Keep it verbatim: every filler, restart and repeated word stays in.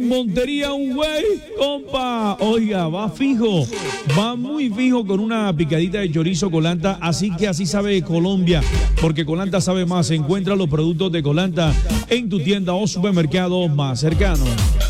Montería un güey, compa, oiga, va fijo, va muy fijo con una picadita de chorizo Colanta, así que así sabe Colombia, porque Colanta sabe más. Encuentra los productos de Colanta en tu tienda o supermercado más cercano.